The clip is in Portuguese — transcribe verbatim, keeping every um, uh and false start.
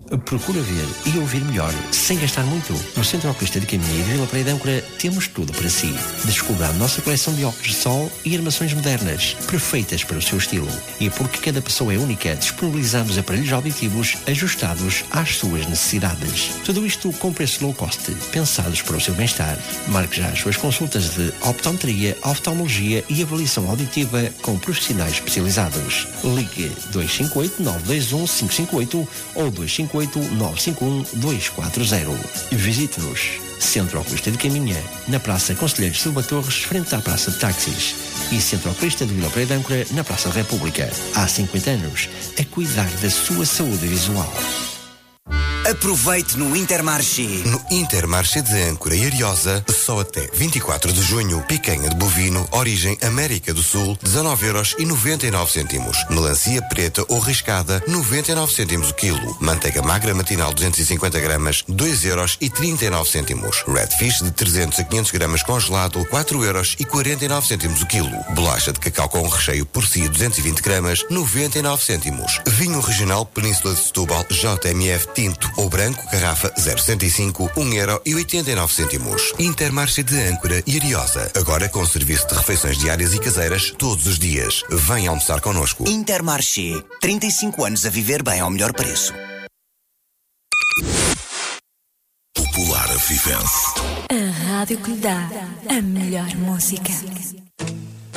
Procura ver e ouvir melhor, sem gastar muito. No Centro Oculista de Caminha e de Vila Praia de Âncora temos tudo para si. Descubra a nossa coleção de óculos de sol e armações modernas, perfeitas para o seu estilo. E porque cada pessoa é única, disponibilizamos aparelhos auditivos ajustados às suas necessidades. Tudo isto com preço low cost, pensados para o seu bem-estar. Marque já as suas consultas de optometria, oftalmologia e avaliação auditiva com profissionais especializados. Ligue dois cinco oito, nove dois um, cinco cinco oito ou dois cinco oito, nove cinco um, dois quatro zero. Visite-nos. Centro Oculista de Caminha, na Praça Conselheiro Silva Torres, frente à Praça de Táxis. E Centro Oculista de Vila Praia de Âncora, na Praça da República. Há cinquenta anos, a cuidar da sua saúde visual. Aproveite no Intermarché. No Intermarché de Âncora e Ariosa, só até vinte e quatro de junho. Picanha de bovino, origem América do Sul, dezanove euros e noventa e nove cêntimos. Melancia preta ou riscada, noventa e nove cêntimos o quilo. Manteiga magra matinal duzentos e cinquenta gramas, dois euros e trinta e nove cêntimos. Redfish de trezentos a quinhentos gramas congelado, quatro euros e quarenta e nove cêntimos o quilo. Bolacha de cacau com recheio por si duzentos e vinte gramas, noventa e nove cêntimos. Vinho regional Península de Setúbal J M F Tinto ou branco, garrafa zero setenta e cinco, um euro e oitenta e nove cêntimos. Intermarché de Âncora e Ariosa. Agora com serviço de refeições diárias e caseiras todos os dias. Venha almoçar connosco. Intermarché. trinta e cinco anos a viver bem ao melhor preço. Popular Avivense. A rádio que lhe dá a melhor música.